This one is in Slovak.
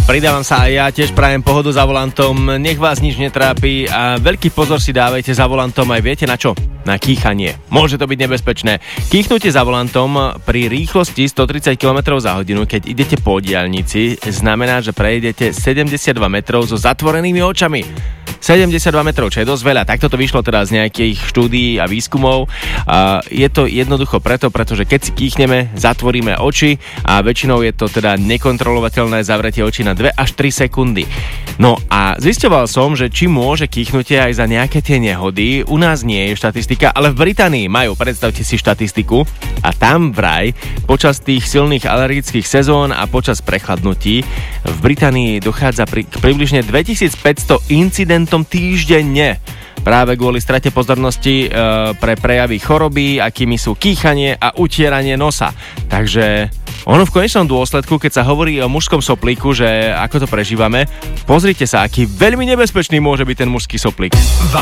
Pridávam sa aj ja, tiež prajem pohodu za volantom, nech vás nič netrápi a veľký pozor si dávajte za volantom aj viete na čo? Na kýchanie. Môže to byť nebezpečné. Kýchnutie za volantom pri rýchlosti 130 km za hodinu, keď idete po diaľnici, znamená, že prejdete 72 metrov so zatvorenými očami. 72 metrov, čo je dosť veľa. Takto to vyšlo teraz z nejakých štúdií a výskumov. Je to jednoducho pretože keď si kýchneme, zatvoríme oči a väčšinou je to teda nekontrolovateľné zavretie očí na 2 až 3 sekundy. No a zisťoval som, že či môže kýchnutie aj za nejaké tie nehody. U nás nie je štatistika, ale v Británii majú, predstavte si štatistiku a tam vraj počas tých silných alergických sezón a počas prechladnutí v Británii dochádza k približne 2500 incidentom týždenne. Práve kvôli strate pozornosti pre prejavy choroby, akými sú kýchanie a utieranie nosa. Takže ono v konečnom dôsledku, keď sa hovorí o mužskom soplíku, že ako to prežívame, pozrite sa, aký veľmi nebezpečný môže byť ten mužský soplík.